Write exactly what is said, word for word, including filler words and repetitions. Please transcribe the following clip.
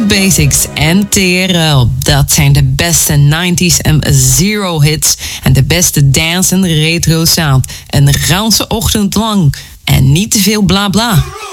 Basics en T R L. Dat zijn de beste nineties en zero hits en de beste dance en retro sound. Een ganse ochtend lang. En niet te veel bla bla.